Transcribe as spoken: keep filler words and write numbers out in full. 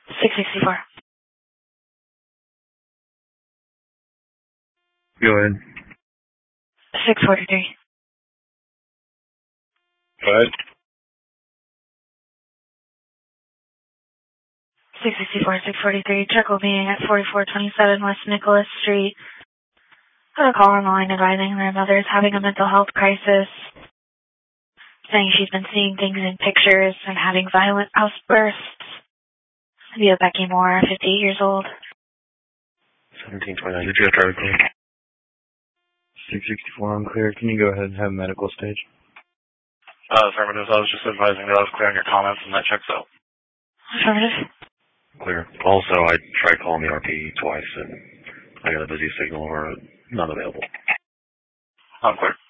six sixty-four. Go ahead. six forty-three. Go ahead. six sixty-four, six forty-three. Check will be at forty-four twenty-seven West Nicholas Street. Got a call on the line advising their mother is having a mental health crisis, saying she's been seeing things in pictures and having violent outbursts. Via Becky Moore, fifty-eight years old. seventeen twenty-nine. Did you have driver clear? six sixty-four, I'm clear. Can you go ahead and have medical stage? Uh, affirmative. I was just advising that I was clear on your comments, and that checks out. Affirmative. Clear. Also, I tried calling the R P twice, and I got a busy signal or not available. I'm clear.